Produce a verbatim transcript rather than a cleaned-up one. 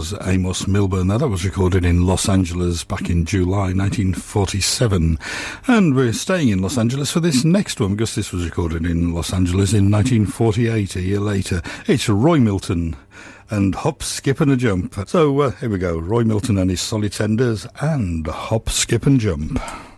was Amos Milburn. Now, that was recorded in Los Angeles back in July nineteen forty-seven. And we're staying in Los Angeles for this next one, because this was recorded in Los Angeles in nineteen forty-eight, a year later. It's Roy Milton and Hop, Skip and a Jump. So uh, here we go, Roy Milton and his Solid Tenders and Hop, Skip and Jump.